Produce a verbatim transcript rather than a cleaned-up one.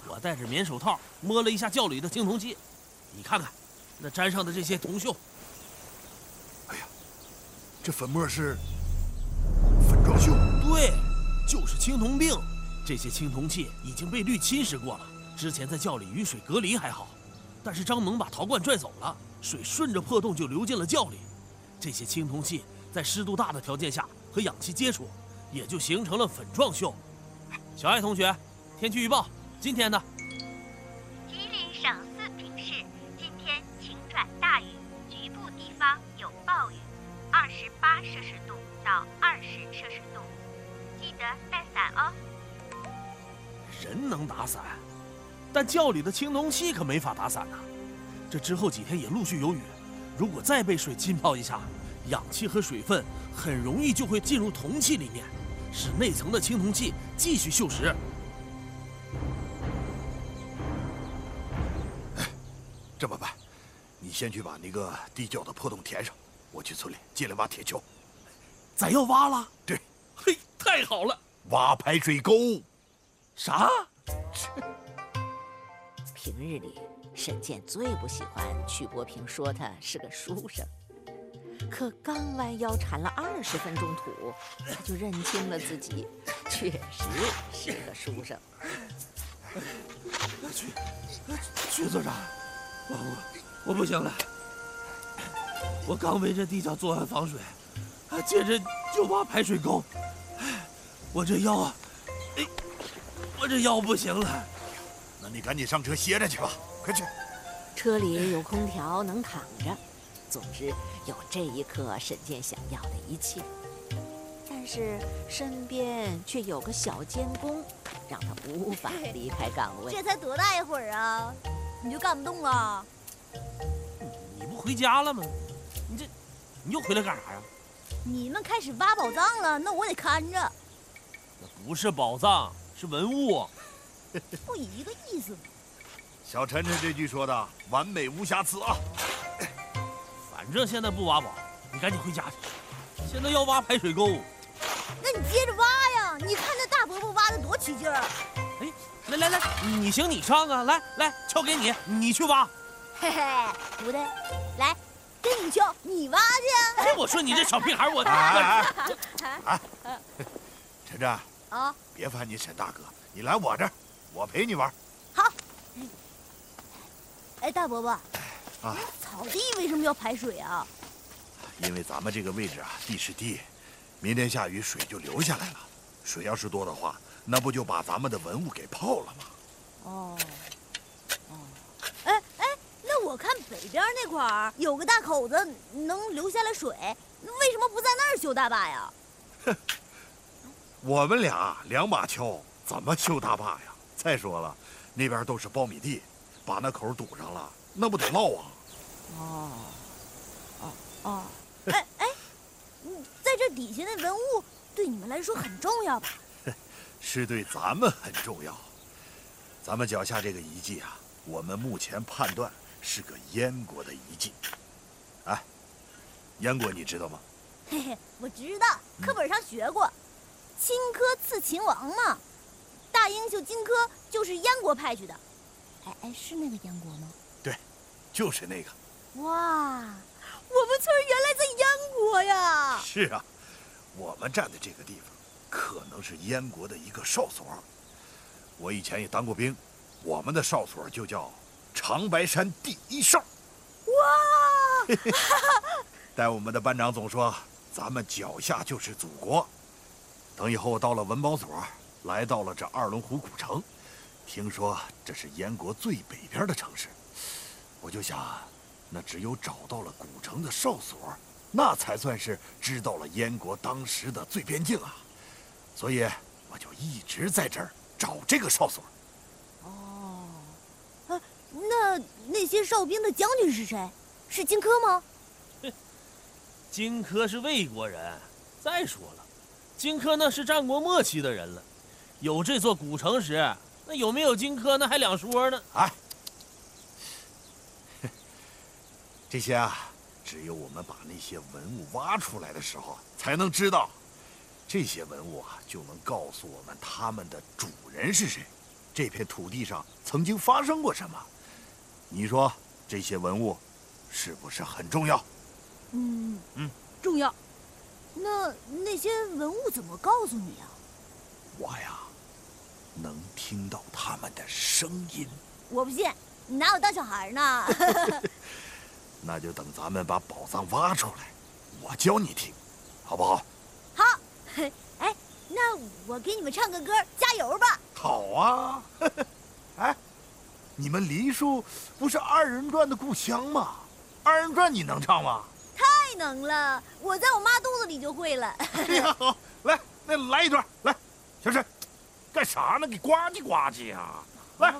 我戴着棉手套摸了一下窖里的青铜器，你看看，那沾上的这些铜锈。 哎呀，这粉末是粉状锈。 对，就是青铜病。这些青铜器已经被氯侵蚀过了，之前在窖里与水隔离还好，但是张猛把陶罐拽走了，水顺着破洞就流进了窖里。这些青铜器在湿度大的条件下和氧气接触，也就形成了粉状锈。小爱同学，天气预报，今天的吉林省四平市今天晴转大雨，局部地方有暴雨，二十八摄氏度到二十摄氏度，记得带伞哦。 人能打伞，但窖里的青铜器可没法打伞呐。这之后几天也陆续有雨，如果再被水浸泡一下，氧气和水分很容易就会进入铜器里面，使内层的青铜器继续锈蚀。 哎，这么办，你先去把那个地窖的破洞填上，我去村里借来挖铁锹。 咱要挖了？ 对， 嘿，太好了！ 挖排水沟。 啥？ 平日里，沈健最不喜欢曲伯平说他是个书生，可刚弯腰铲了二十分钟土，他就认清了自己确实是个书生。 曲曲组长，我我我不行了，我刚为这地窖做完防水，接着就挖排水沟，我这腰啊，哎，我这腰不行了。 那你赶紧上车歇着去吧，快去。 车里有空调，能躺着。总之，有这一刻沈健想要的一切。但是身边却有个小监工，让他无法离开岗位。 这才多大一会儿啊，你就干不动了？ 你不回家了吗？你这，你又回来干啥呀？ 你们开始挖宝藏了，那我得看着。 那不是宝藏，是文物。 不一个意思吗？ 小陈陈这句说的完美无瑕疵啊！ 反正现在不挖宝，你赶紧回家去。现在要挖排水沟， 那你接着挖呀！你看那大伯伯挖的多起劲儿。 哎，来来来，你行你上啊！来来，锹给你，你去挖。 嘿嘿，不对，来，给你锹，你挖去。 哎，我说你这小屁孩，我哎哎哎，陈真啊， 别烦你沈大哥，你来我这儿，我陪你玩。 好。哎，大伯伯， 啊， 草地为什么要排水啊？ 因为咱们这个位置啊，地势低，明天下雨水就流下来了。水要是多的话，那不就把咱们的文物给泡了吗？ 哦，哦，哎哎，那我看北边那块儿有个大口子，能流下来水，为什么不在那儿修大坝呀？ 哼，我们俩两把锹，怎么修大坝呀？再说了，那边都是苞米地。把那口堵上了，那不得涝啊！ 哦，哦哦，哎哎，在这底下的文物对你们来说很重要吧？ 是对咱们很重要。咱们脚下这个遗迹啊，我们目前判断是个燕国的遗迹。哎，燕国你知道吗？ 嘿嘿，我知道，课本上学过，荆轲刺秦王嘛。大英雄荆轲就是燕国派去的。哎哎，是那个燕国吗？ 对，就是那个。 哇，我们村原来在燕国呀！ 是啊，我们站的这个地方，可能是燕国的一个哨所。我以前也当过兵，我们的哨所就叫长白山第一哨。 哇！ 但我们的班长总说，咱们脚下就是祖国。等以后到了文保所，来到了这二龙湖古城。听说这是燕国最北边的城市，我就想，那只有找到了古城的哨所，那才算是知道了燕国当时的最边境啊。所以我就一直在这儿找这个哨所。 哦，啊，那那些哨兵的将军是谁？是荆轲吗？ 荆轲是魏国人。再说了，荆轲那是战国末期的人了，有这座古城时。那有没有荆轲那还两说呢？ 哎，这些啊，只有我们把那些文物挖出来的时候才能知道。这些文物啊，就能告诉我们他们的主人是谁。 这片土地上曾经发生过什么。你说这些文物是不是很重要？ 嗯嗯， 重要。那那些文物怎么告诉你啊？ 我呀，能听到他们的声音。 我不信，你拿我当小孩呢？ 那就等咱们把宝藏挖出来，我教你听，好不好？ 好。哎，那我给你们唱个歌，加油吧！ 好啊。哎，你们梨树不是二人转的故乡吗？二人转你能唱吗？ 太能了，我在我妈肚子里就会了。 哎呀，好，来，那来一段，来，小沈，干啥呢？给呱唧呱唧呀！来。